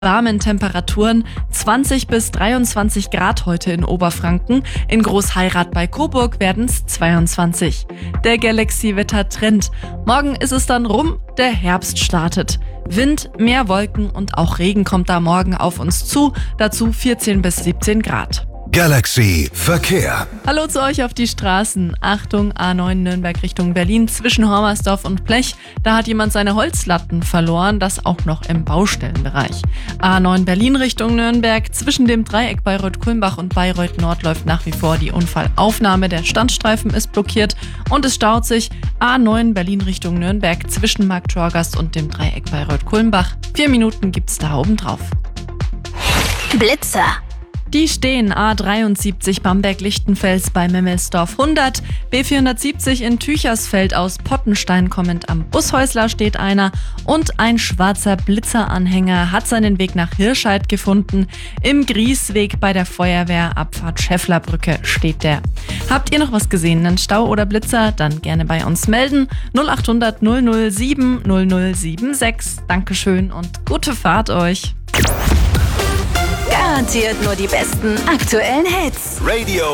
warmen Temperaturen, 20 bis 23 Grad heute in Oberfranken. In Großheirath bei Coburg werden es 22. Der Galaxy-Wetter-Trend. Morgen ist es dann rum, der Herbst startet. Wind, mehr Wolken und auch Regen kommt da morgen auf uns zu. Dazu 14 bis 17 Grad. Galaxy Verkehr. Hallo zu euch auf die Straßen. Achtung, A9 Nürnberg Richtung Berlin zwischen Hormersdorf und Blech. Da hat jemand seine Holzlatten verloren, das auch noch im Baustellenbereich. A9 Berlin Richtung Nürnberg zwischen dem Dreieck Bayreuth-Kulmbach und Bayreuth-Nord läuft nach wie vor die Unfallaufnahme. Der Standstreifen ist blockiert und es staut sich. A9 Berlin Richtung Nürnberg zwischen Markt-Torgast und dem Dreieck Bayreuth-Kulmbach. 4 Minuten gibt's da oben drauf. Blitzer. Die stehen A73 Bamberg-Lichtenfels bei Memmelsdorf 100, B470 in Tüchersfeld aus Pottenstein kommend am Bushäusler steht einer und ein schwarzer Blitzeranhänger hat seinen Weg nach Hirscheid gefunden. Im Griesweg bei der Feuerwehr Abfahrt Schäfflerbrücke steht der. Habt ihr noch was gesehen, einen Stau oder Blitzer? Dann gerne bei uns melden. 0800 007 0076. Dankeschön und gute Fahrt euch. Garantiert nur die besten aktuellen Hits. Radio